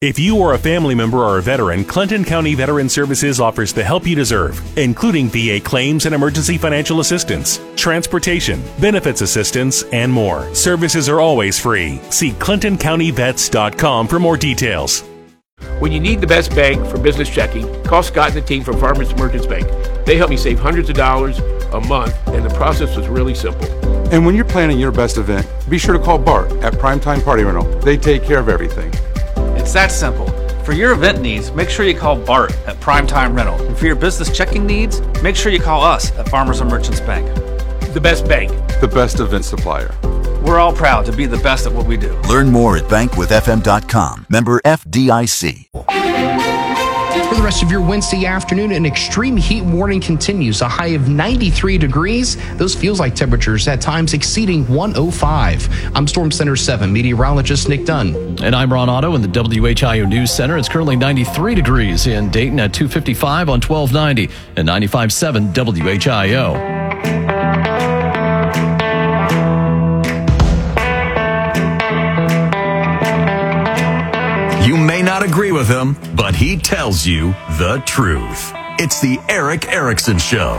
If you or a family member are a veteran, Clinton County Veteran Services offers the help you deserve, including VA claims and emergency financial assistance, transportation, benefits assistance, and more. Services are always free. See ClintonCountyVets.com for more details. When you need the best bank for business checking, call Scott and the team from Farmers Merchants Bank. They help me save hundreds of dollars a month, and the process was really simple. And when you're planning your best event, be sure to call Bart at Primetime Party Rental. They take care of everything. It's that simple. For your event needs, make sure you call Bart at Primetime Rental. And for your business checking needs, make sure you call us at Farmers and Merchants Bank. The best bank. The best event supplier. We're all proud to be the best at what we do. Learn more at bankwithfm.com. Member FDIC. For the rest of your Wednesday afternoon, an extreme heat warning continues. A high of 93 degrees. Those feels like temperatures at times exceeding 105. I'm Storm Center 7 meteorologist Nick Dunn. And I'm Ron Otto in the WHIO News Center. It's currently 93 degrees in Dayton at 255 on 1290 and 95.7 WHIO. You may not agree with him, but he tells you the truth. It's the Erick Erickson Show.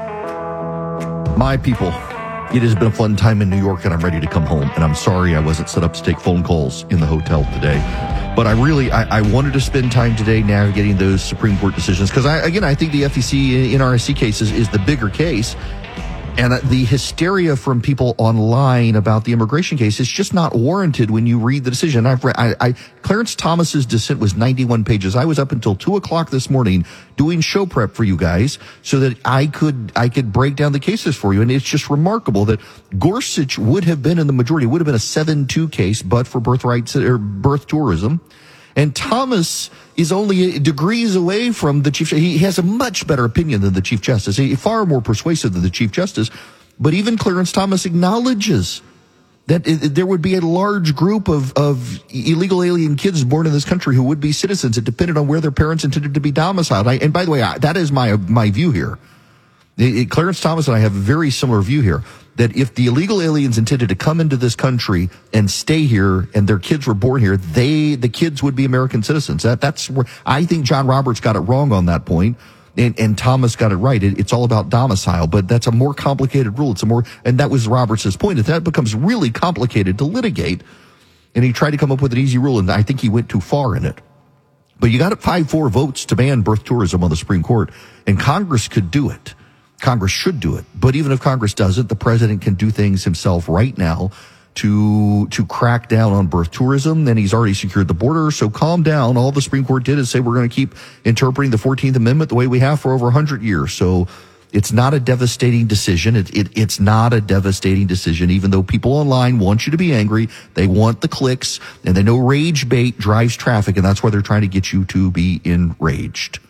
My people, it has been a fun time in New York, and I'm ready to come home. And I'm sorry I wasn't set up to take phone calls in the hotel today. But I wanted to spend time today navigating those Supreme Court decisions. Because, I think the FEC NRSC case is the bigger case. And the hysteria from people online about the immigration case is just not warranted when you read the decision. I've read, Clarence Thomas's dissent was 91 pages. I was up until 2:00 this morning doing show prep for you guys so that I could break down the cases for you. And it's just remarkable that Gorsuch would have been in the majority, would have been a 7-2 case, but for birthrights or birth tourism. And Thomas is only degrees away from the Chief Justice. He has a much better opinion than the Chief Justice, far more persuasive than the Chief Justice. But even Clarence Thomas acknowledges that there would be a large group of illegal alien kids born in this country who would be citizens. It depended on where their parents intended to be domiciled. And by the way, that is my view here. Clarence Thomas and I have a very similar view here, that if the illegal aliens intended to come into this country and stay here and their kids were born here, the kids would be American citizens. That's where I think John Roberts got it wrong on that point, and Thomas got it right. It's all about domicile, but that's a more complicated rule. And that was Roberts' point. That becomes really complicated to litigate, and he tried to come up with an easy rule, and I think he went too far in it. But you got 5-4 votes to ban birth tourism on the Supreme Court, and Congress could do it. Congress should do it. But even if Congress doesn't, the president can do things himself right now to crack down on birth tourism. And he's already secured the border. So calm down. All the Supreme Court did is say we're going to keep interpreting the 14th Amendment the way we have for over 100 years. So it's not a devastating decision. It's not a devastating decision, even though people online want you to be angry. They want the clicks, and they know rage bait drives traffic, and that's why they're trying to get you to be enraged.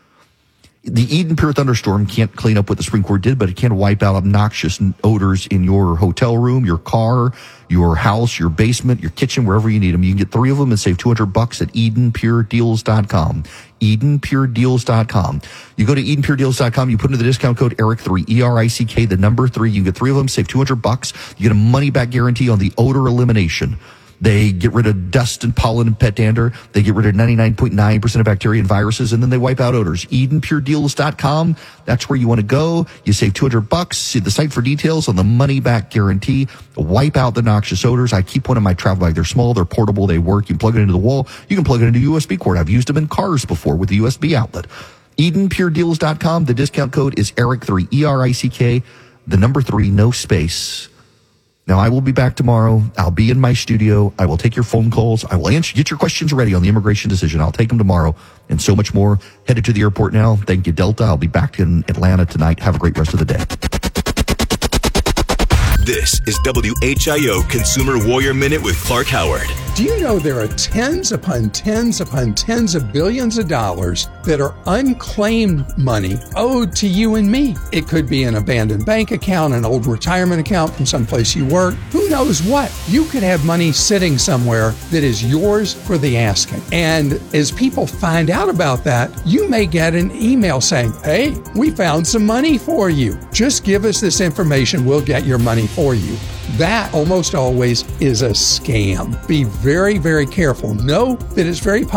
The Eden Pure thunderstorm can't clean up what the Supreme Court did, but it can wipe out obnoxious odors in your hotel room, your car, your house, your basement, your kitchen, wherever you need them. You can get 3 of them and save $200 at EdenPureDeals.com. EdenPureDeals.com. You go to EdenPureDeals.com, you put in the discount code ERICK3, ERICK, the number 3. You can get 3 of them, save $200. You get a money-back guarantee on the odor elimination. They get rid of dust and pollen and pet dander. They get rid of 99.9% of bacteria and viruses, and then they wipe out odors. EdenPureDeals.com. That's where you want to go. You save $200. See the site for details on the money-back guarantee. Wipe out the noxious odors. I keep one in my travel bag. They're small. They're portable. They work. You can plug it into the wall. You can plug it into a USB cord. I've used them in cars before with the USB outlet. EdenPureDeals.com. The discount code is ERICK3, ERICK, the number 3, no space. Now, I will be back tomorrow. I'll be in my studio. I will take your phone calls. I will answer, get your questions ready on the immigration decision. I'll take them tomorrow and so much more. Headed to the airport now. Thank you, Delta. I'll be back in Atlanta tonight. Have a great rest of the day. This is WHIO Consumer Warrior Minute with Clark Howard. Do you know there are tens upon tens upon tens of billions of dollars that are unclaimed money owed to you and me? It could be an abandoned bank account, an old retirement account from someplace you work. Who knows what? You could have money sitting somewhere that is yours for the asking. And as people find out about that, you may get an email saying, hey, we found some money for you. Just give us this information. We'll get your money for you. That almost always is a scam. Be very, very careful. Know that it's very possible